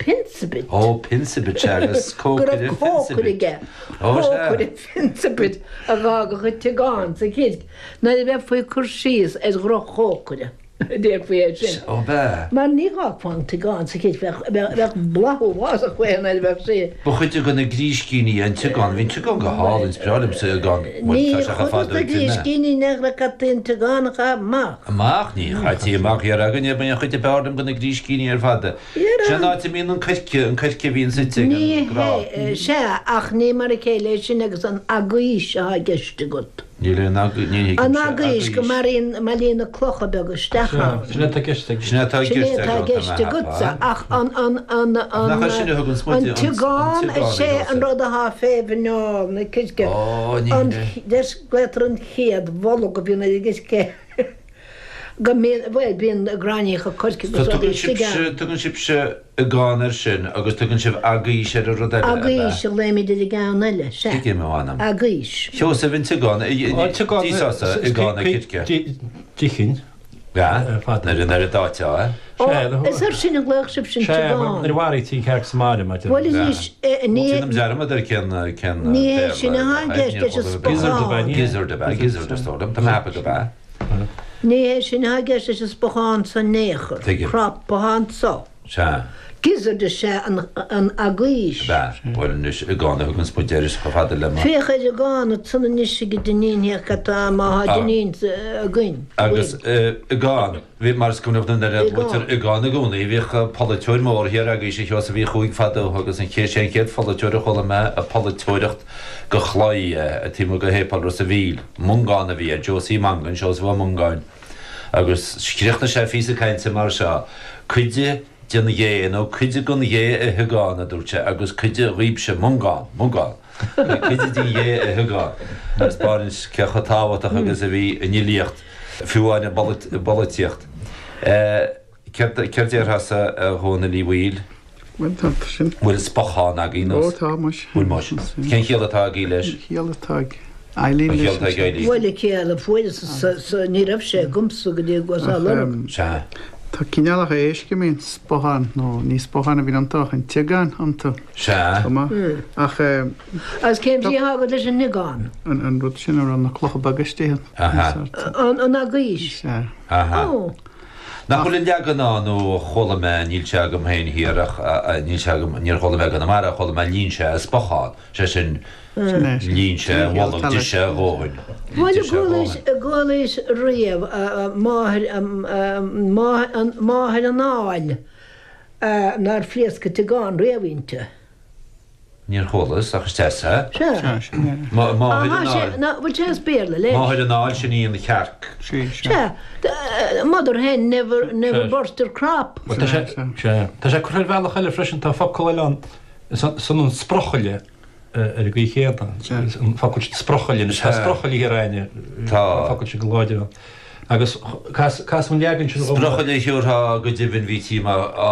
pinsabit. Ó, pinsabit agus cócair cócaige. Cócair pinsabit a gága chu teáin sa chéad. Na bheith faoi cursíos as gro cócaire. Déir faoi sin. Ó bheith. Mar ní gáháin teáin sa chéad bheith blathúhás a chuéan a bheith sé. Ba chuide go na gríscíní an teán, hín teán go hálinn sprálim sa gán. Ní chuid na gríscíní negra catín teáin a má. Amach ní chaití amach ar agan ban chuide bedam go na gríscíní ar fada. Se náte mín an caiice bhíon sa te. Ní sé ach ní mar a céile sin agus an agaís a geiste gut. An agaís go maríonna clocha be go stechan. Sinna tá geiste gutsa ach an teáin a sé an rud a há féhneáil na ciisce. An des gletar an chéad bhla go bhíonna gus cé. Go bhfuil bíon a gránícha cosci go tugann sib se a gánar sin agus tugann sibh agaís ar a rudaile. Agaís a léimiid a gáin eile sé. Ige mánam. Agaís. Seos a bhín teáin dísása i gána citce. Díchin. Ja, na rin ar a dáte, Is ar sin a gleach sib sin teáin. Ar bhhaí tí ceir samáide mar. Bhil is ní dearmad ar cin ní sin a hágeiste is spáin. Gizar de stódam, tá mepa go bheith. Ní sin hageiste is spáin sa néchar. Crap báin sa. Se. Gizar de sé an agaís. Bhil nus a gána chugann spudéiris chofada le má. Féchaid a gána tunna níos go daníon catá má daníon a gcuin. Agus a gáin, bhí mar scunnamh na réiltar a gána gúna, bhíocha polytúir mór hiar agus sé teos a bhí chuig fada agus an chéad sé céad polytúir a chola me a polytúireacht go chláí a tíime go hépal sa bhíl. Mungáin a bhí a Josie Mangan, seos bhá mungáin. Agus scríochna sé físa cainte mar seo. Cuide Dina dhé nó cuide gon dhé a thugáin a dúirte agus cuide ríbse mungáin. Cuide dí dhé a thugáin. As barins cecha táhaach agus a bhí innílíocht fiúáine bolletíocht. Ceirtéar has a hóna lí bhíl. Bhfuil spacháin a gínos. Bhfuil más. Cén chéalatá í leis? Chéalatág. Bhfuil chéala bhfuil ní rah sé gumsa go dtí go lem. Se. Tá cinealacha éisce mín spáhan nó ní spáhanna bhí antach an teagán ananta. Se. Ach As céim sí hágad leis an nigáin. An rud sin ar an na clocha bagastéan. An agaís. Na chulinn deagan nó chola me níl teagam hain hiarach níor chola me gan mar a chola me línse a spacháin sé sin línse bhlam duise ghóin. Bhil a gáis riamh máthir an áil nar fliesca teáin réamhínte. Níor cholas agus teasa? Bhil sé spéirla le. Máthir an áil sin íon na chearc. Mother hen never burst her crop. Tá sé chuir bhealach eile freisin tá faáile san an sprochaile ar a gí chéan facuil sprochaile sé sprochaile ar raine facuil se go láidir. Agus Cas legann sin sprochaile hiúrtha go dibhann bhí tíma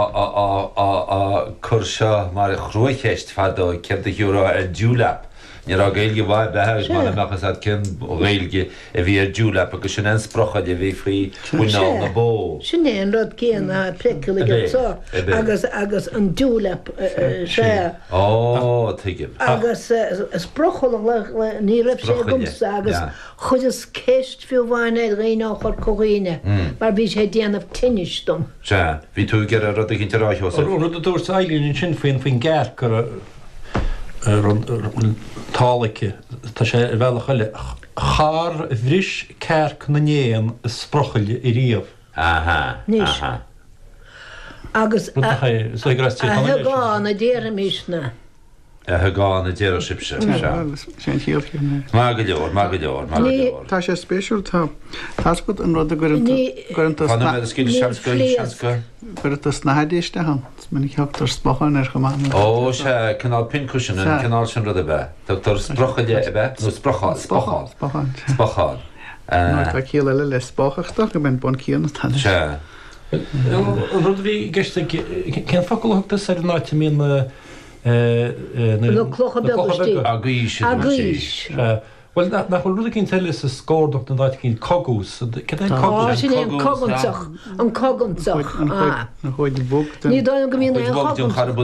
chur seo mar a chruichéist fada ceanta hiúrtha ar dúlap. Ní a gailge bhaid betheir mar amachchas a cin réilge a bhí ar dúlap agus sin an sprochaid a bhí faoi bhuiná na bó. Sin é an rud céan a preculaige agus an dúlap sé. Ó tuigim. Agus sprochail ní raibh sé gumsa agus chud is céist fiú bháin é réá chuir cóghine mar bhí sé déanamh tinistom. Se, bhí tú gur a rud a cinnte ráithos. Rud a dúirt ailíonn sin faoin gcear gur tálacha tá sé bhealach eile char bhris cearc na néan sprochaile i riamh. Níos. Agus gáin a déar míisna. A gáin a déar sibse. Má go leor. Tá sé spéisiúil tásput an rud a gur snahadéiste han minic heachtar spachan ar gomána. Ó sé canál pincushin an canál sin rud a bheith. Dr. Sprochaide a bheith nó spacháil. Tá cíal eile le spáchachtach go ben bon cíanna tan. Se. Rud bhí geiste cén faculachtas ar náte mín clocha Agaís. Well, nach chuil cinn teile sa scórdach na dáit cinn cogús. Sin an cogantach. Na chuid bug. Ní dá go míon